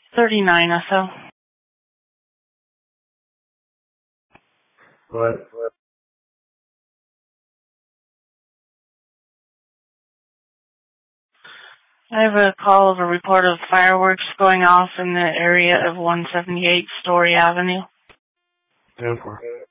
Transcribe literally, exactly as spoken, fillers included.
thirty-nine or so. What? I have a call of a report of fireworks going off in the area of one seventy-eight Story Avenue. ten four.